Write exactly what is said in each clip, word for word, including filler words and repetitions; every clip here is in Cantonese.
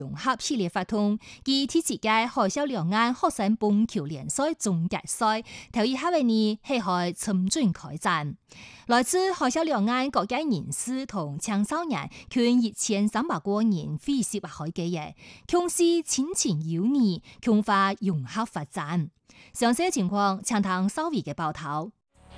融合系列活動，以第七屆海峽兩岸學生棒球聯賽總決賽頭一刻嘅呢係開尋準開戰。來自海峽兩岸各界人士同青少年，共一千三百個人飛涉海嘅嘢，強是親情友誼，強化融合發展。詳細情況，請聽稍微嘅報道。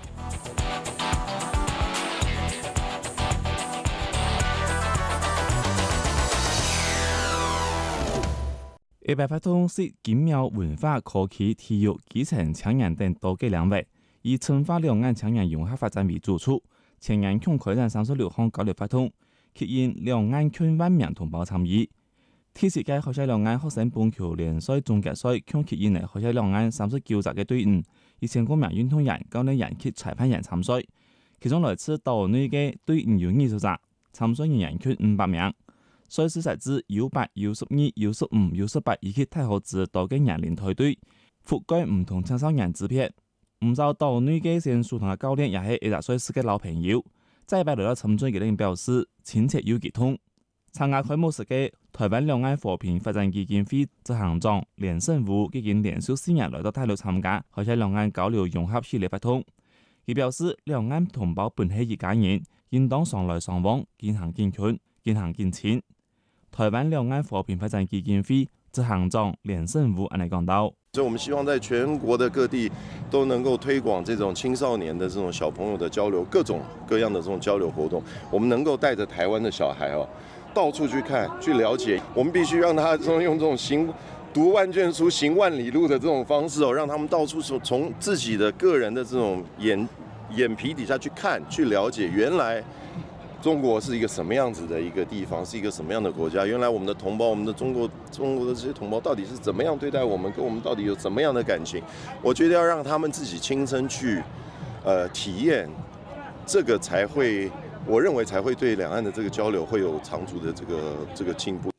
一百發通是經貿文化、科技、體育、基層青年等多個領域，以深化兩岸青年融合發展為主促。青年共開展三十六項交流活動，吸引兩岸近萬名同胞參與。第四屆海峽兩岸學生棒球聯賽總決賽共吸引嚟海峽兩岸三十九支嘅隊伍，一千多名運動員、教練員及裁判員參賽。其中來自島內嘅隊伍有二十支，參賽人員近五百名。賽事設置 U 八、U 十二、U 十五、U 十八以及太學子多個年齡梯隊，覆蓋唔同青少年支片。唔少島內嘅選手同嘅教練也係二十歲時嘅老朋友。再擺來到參賽嘅人表示親切又激動。參加開幕式嘅台灣兩岸和平發展基金會執行長連勝武已經連續四年來到大陸參加海峽兩岸交流融合系列活動。佢表示兩岸同胞本係一家人，應當常來常往，漸行漸遠，漸行漸親。台灣兩岸和平發展基金會執行長連勝武安尼講到， 所以我們希望在全國的各地都能夠推廣這種青少年的這種小朋友的交流，各種各樣的這種交流活動，我們能夠帶着台灣的小孩哦，到處去看去了解，我們必須讓他用這種行讀萬卷書行萬里路的這種方式哦，讓他們到處從從自己的個人的這種眼眼皮底下去看去了解，原來中國是一個什麼樣子的一個地方，是一個什麼樣的國家？原來我們的同胞，我們的中國中國的這些同胞到底是怎麼樣對待我們，跟我們到底有怎麼樣的感情？我覺得要讓他們自己親身去，呃，體驗，這個才會，我認為才會對兩岸的這個交流會有長足的這個這個進步。